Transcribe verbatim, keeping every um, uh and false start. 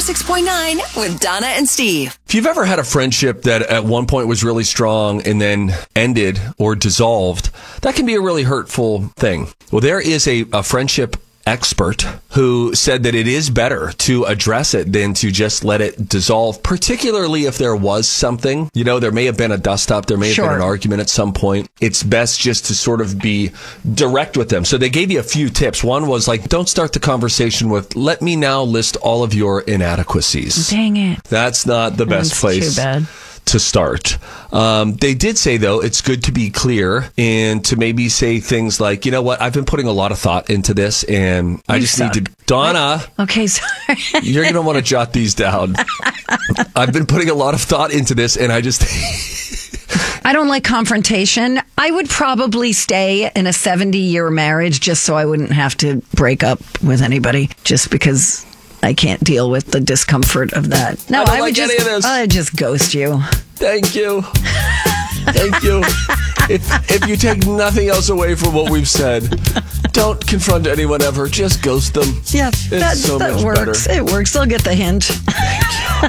six point nine with Donna and Steve. If you've ever had a friendship that at one point was really strong and then ended or dissolved, that can be a really hurtful thing. Well, there is a, a friendship expert who said that it is better to address it than to just let it dissolve, particularly if there was something. You know, there may have been a dust up, there may have Sure. been an argument at some point. It's best just to sort of be direct with them. So they gave you a few tips. One was like, don't start the conversation with, let me now list all of your inadequacies. Dang it. That's not the best That's place too bad. to start. Um, they did say, though, it's good to be clear and to maybe say things like, you know what, I've been putting a lot of thought into this and I You just suck. need to... Donna, Okay, sorry. you're going to want to jot these down. I've been putting a lot of thought into this and I just... I don't like confrontation. I would probably stay in a seventy-year marriage just so I wouldn't have to break up with anybody just because I can't deal with the discomfort of that. No, I don't would like just, any of this. I would just ghost you. Thank you. Thank you. If, if you take nothing else away from what we've said, don't confront anyone ever. Just ghost them. Yeah, It's that, so that much works. better. It works. They'll get the hint.